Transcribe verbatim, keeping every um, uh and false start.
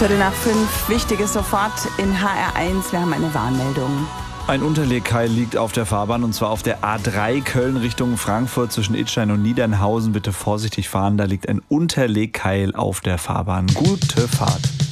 Viertel nach fünf, wichtiges sofort in H R eins. Wir haben eine Warnmeldung. Ein Unterlegkeil liegt auf der Fahrbahn und zwar auf der A drei Köln Richtung Frankfurt zwischen Idstein und Niedernhausen. Bitte vorsichtig fahren, da liegt ein Unterlegkeil auf der Fahrbahn. Gute Fahrt.